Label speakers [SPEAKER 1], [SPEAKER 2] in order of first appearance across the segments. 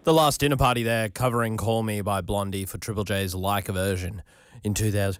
[SPEAKER 1] The Last Dinner Party there, covering Call Me by Blondie for Triple J's Like a Version in 2000.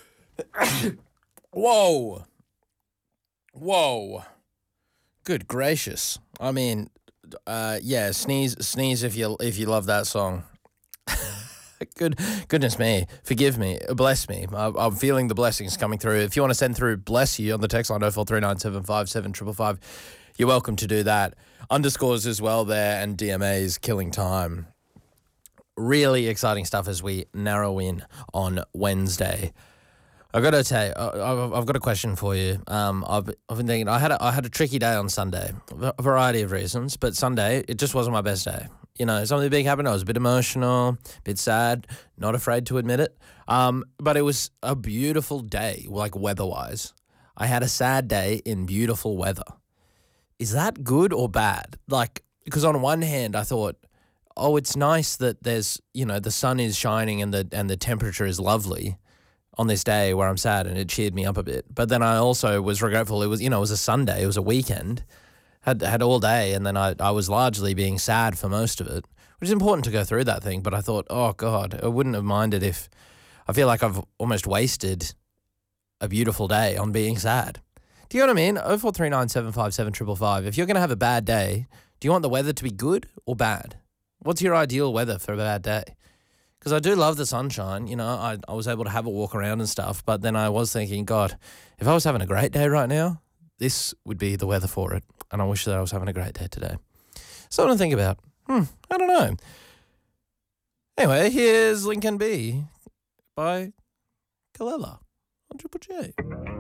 [SPEAKER 1] Whoa. Whoa. Good gracious. I mean, yeah, sneeze if you love that song. Goodness me. Forgive me. Bless me. I'm feeling the blessings coming through. If you want to send through bless you on the text line 0439757555, you're welcome to do that. Underscores as well there, and DMA's killing time. Really exciting stuff as we narrow in on Wednesday. I got to tell you, I've got a question for you. I've been thinking, I had a tricky day on Sunday, a variety of reasons, but Sunday, it just wasn't my best day. You know, something big happened. I was a bit emotional, a bit sad, not afraid to admit it. But it was a beautiful day, like weather-wise. I had a sad day in beautiful weather. Is that good or bad? Like, because on one hand, I thought, oh, it's nice that there's, you know, the sun is shining and the temperature is lovely on this day where I'm sad, and it cheered me up a bit. But then I also was regretful. It was, you know, it was a Sunday, it was a weekend. Had all day, and then I was largely being sad for most of it, which is important to go through that thing. But I thought, oh, God, I wouldn't have minded if I feel like I've almost wasted a beautiful day on being sad. Do you know what I mean? 0439757555. If you're going to have a bad day, do you want the weather to be good or bad? What's your ideal weather for a bad day? Because I do love the sunshine. You know, I was able to have a walk around and stuff, but then I was thinking, God, if I was having a great day right now, this would be the weather for it. And I wish that I was having a great day today. Something to think about. I don't know. Anyway, here's Lincoln B by Kalela on Triple J.